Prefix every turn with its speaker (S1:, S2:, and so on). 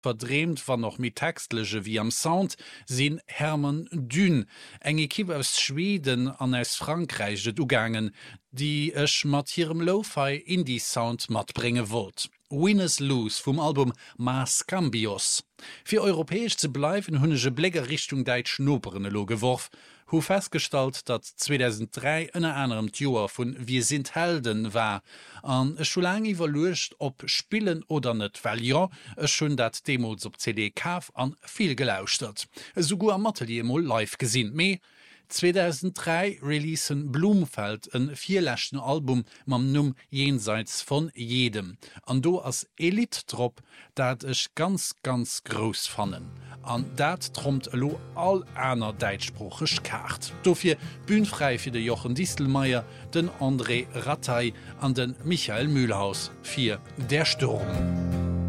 S1: verdreht war noch mit textliche wie am Sound sind Hermann Dün enge Ki aus Schweden an aus Frankreich ugangen die ech mat ihrem Lo-Fi Indie Sound mat bringe wollt. Winners Lose vom Album Mas Cambios. Für europäisch zu bleiben hunnege Bläger Richtung deit schnoperne lo geworf, hu festgestalt, dat 2003 ënner anderem Joer vun Wir sind Helden war, an e schon lang evaluecht ob Spillen oder net, weil ja, es schon dat Demos op CD kaf an viel gelauscht hat. So go am Atelier mal live gesinn me. 2003 releasen Blumfeld een vierlächten Album mam Numm jenseits von jedem. An do as Elite-Trop dat ech ganz groß fannen. An dat trommt lo all einer deitsprochech Kart. Dofir bühnfrei fir de Jochen Distelmeier, den André Rattay an den Michael Mühlhaus. 4 Der Sturm.